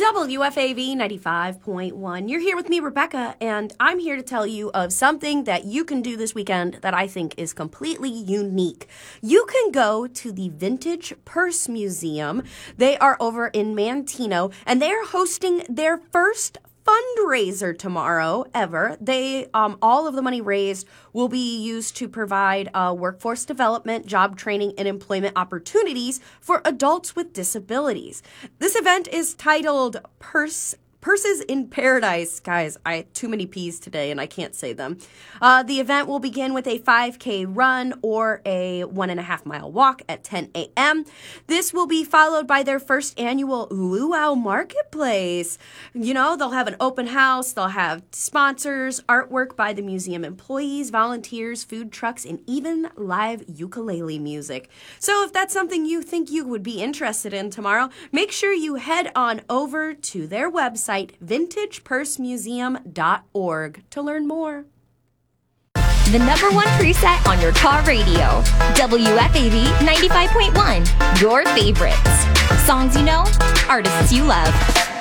WFAV 95.1. You're here with me, Rebecca, and I'm here to tell you of something that you can do this weekend that I think is completely unique. You can go to the Vintage Purse Museum. They are over in Manteno, and they are hosting their first fundraiser tomorrow ever. They all of the money raised will be used to provide workforce development, job training, and employment opportunities for adults with disabilities. This event is titled Purses in Paradise. Guys, I had too many P's today and I can't say them. The event will begin with a 5K run or a 1.5 mile walk at 10 a.m. This will be followed by their first annual Luau Marketplace. You know, they'll have an open house, they'll have sponsors, artwork by the museum employees, volunteers, food trucks, and even live ukulele music. So if that's something you think you would be interested in tomorrow, make sure you head on over to their website, vintagepursemuseum.org, to learn more. The number one preset on your car radio. WFAV 95.1. Your favorites. Songs you know, artists you love.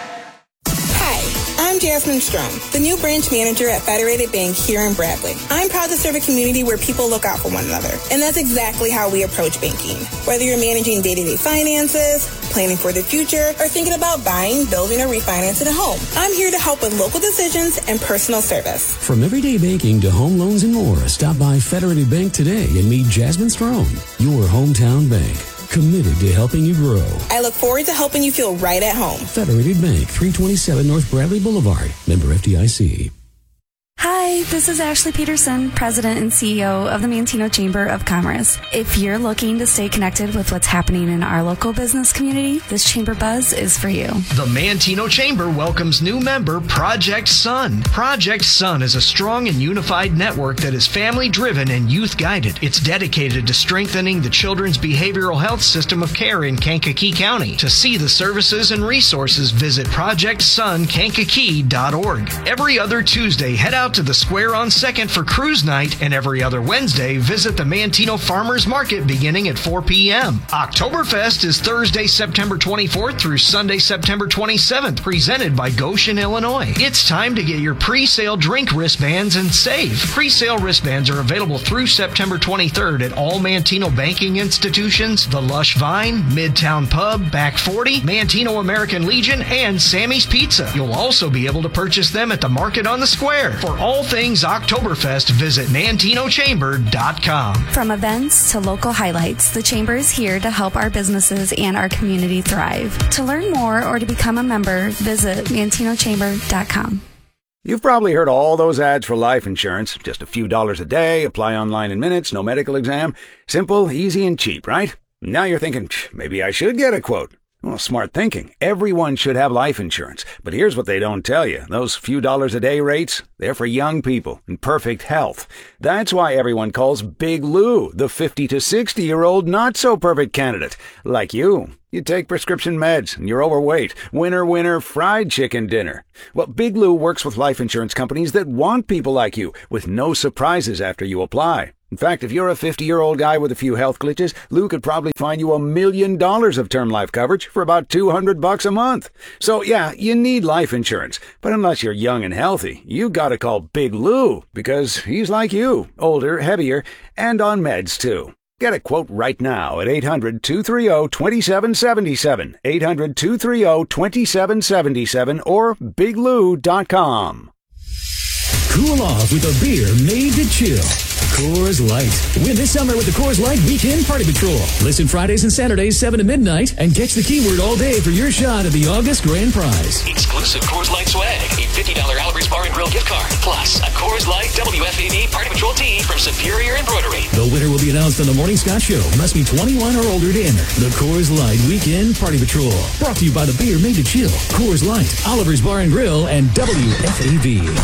I'm Jasmine Strom, the new branch manager at Federated Bank here in Bradley. I'm proud to serve a community where people look out for one another, and that's exactly how we approach banking. Whether you're managing day-to-day finances, planning for the future, or thinking about buying, building, or refinancing a home, I'm here to help with local decisions and personal service. From everyday banking to home loans and more, stop by Federated Bank today and meet Jasmine Strom, your hometown bank. Committed to helping you grow. I look forward to helping you feel right at home. Federated Bank, 327 North Bradley Boulevard. Member FDIC. Hi, this is Ashley Peterson, President and CEO of the Manteno Chamber of Commerce. If you're looking to stay connected with what's happening in our local business community, this Chamber Buzz is for you. The Manteno Chamber welcomes new member Project Sun. Project Sun is a strong and unified network that is family-driven and youth-guided. It's dedicated to strengthening the children's behavioral health system of care in Kankakee County. To see the services and resources, visit projectsunkankakee.org. Every other Tuesday, head out to the square on 2nd for cruise night, and every other Wednesday, visit the Manteno Farmers Market beginning at 4 p.m. Oktoberfest is Thursday, September 24th through Sunday, September 27th, presented by Goshen, Illinois. It's time to get your pre-sale drink wristbands and save. Pre-sale wristbands are available through September 23rd at all Manteno banking institutions, the Lush Vine, Midtown Pub, Back 40, Manteno American Legion, and Sammy's Pizza. You'll also be able to purchase them at the market on the square. For all things Oktoberfest, visit MantenoChamber.com. From events to local highlights, the Chamber is here to help our businesses and our community thrive. To learn more or to become a member, visit MantenoChamber.com. You've probably heard all those ads for life insurance. Just a few dollars a day, apply online in minutes, no medical exam. Simple, easy, and cheap, right? Now you're thinking, maybe I should get a quote. Well, smart thinking. Everyone should have life insurance. But here's what they don't tell you. Those few dollars a day rates, they're for young people in perfect health. That's why everyone calls Big Lou the 50 to 60-year-old not-so-perfect candidate. Like you. You take prescription meds and you're overweight. Winner, winner, fried chicken dinner. Well, Big Lou works with life insurance companies that want people like you with no surprises after you apply. In fact, if you're a 50-year-old guy with a few health glitches, Lou could probably find you $1 million of term life coverage for about $200 a month. So yeah, you need life insurance. But unless you're young and healthy, you gotta call Big Lou because he's like you, older, heavier, and on meds too. Get a quote right now at 800-230-2777, 800-230-2777, or biglou.com. Cool off with a beer made to chill. Coors Light. Win this summer with the Coors Light Weekend Party Patrol. Listen Fridays and Saturdays 7 to midnight and catch the keyword all day for your shot at the August grand prize. Exclusive Coors Light swag, a $50 Albert's Bar and Grill gift card, plus a Coors Light WFAD Party Patrol tee from Superior Embroidery. The winner will be announced on the Morning Scott Show. Must be 21 or older to enter. The Coors Light Weekend Party Patrol. Brought to you by the beer made to chill. Coors Light, Oliver's Bar and Grill, and WFAV.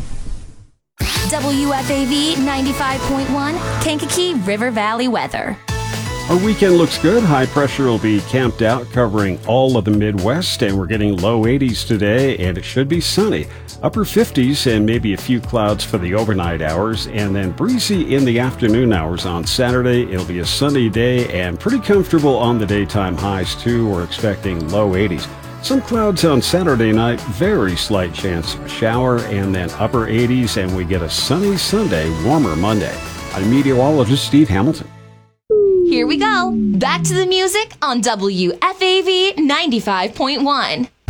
WFAV 95.1, Kankakee River Valley weather. Our weekend looks good. High pressure will be camped out covering all of the Midwest, and we're getting low 80s today, and it should be sunny. Upper 50s and maybe a few clouds for the overnight hours, and then breezy in the afternoon hours on Saturday. It'll be a sunny day and pretty comfortable on the daytime highs too. We're expecting low 80s. Some clouds on Saturday night, very slight chance of a shower, and then upper 80s, and we get a sunny Sunday, warmer Monday. I'm meteorologist Steve Hamilton. Here we go. Back to the music on WFAV 95.1.